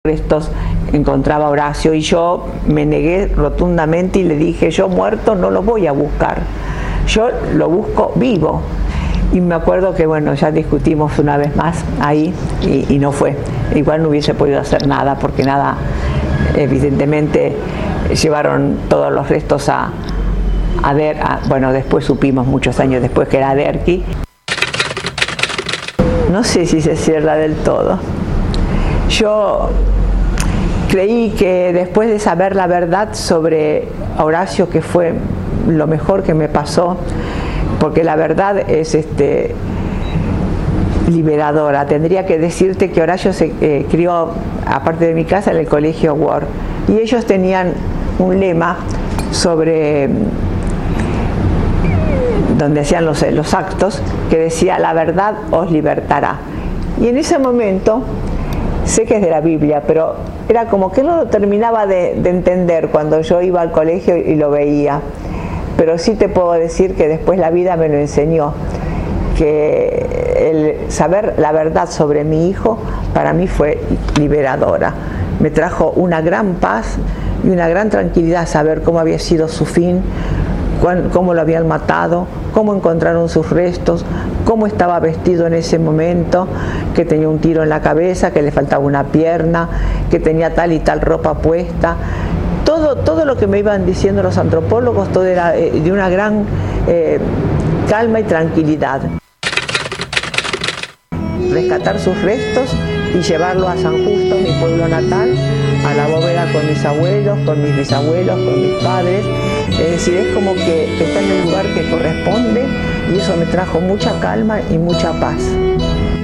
restos encontraba Horacio, y yo me negué rotundamente y le dije: yo muerto no lo voy a buscar, yo lo busco vivo. Y me acuerdo que bueno, ya discutimos una vez más ahí y no fue. Igual no hubiese podido hacer nada, porque nada, evidentemente llevaron todos los restos bueno, después supimos muchos años después que era Derqui. No sé si se cierra del todo. Yo creí que después de saber la verdad sobre Horacio, que fue lo mejor que me pasó, porque la verdad es liberadora. Tendría que decirte que Horacio se crió, aparte de mi casa, en el colegio Ward, y ellos tenían un lema sobre donde hacían los actos, que decía: la verdad os libertará. Y en ese momento, sé que es de la Biblia, pero era como que no lo terminaba de entender cuando yo iba al colegio y lo veía. Pero sí te puedo decir que después la vida me lo enseñó, que el saber la verdad sobre mi hijo para mí fue liberadora. Me trajo una gran paz y una gran tranquilidad saber cómo había sido su fin, cómo lo habían matado, cómo encontraron sus restos, cómo estaba vestido en ese momento, que tenía un tiro en la cabeza, que le faltaba una pierna, que tenía tal y tal ropa puesta. Todo lo que me iban diciendo los antropólogos, todo era de una gran calma y tranquilidad. Rescatar sus restos y llevarlo a San Justo, mi pueblo natal, a la bóveda con mis abuelos, con mis bisabuelos, con mis padres. Es decir, es como que está en el lugar que corresponde, y eso me trajo mucha calma y mucha paz.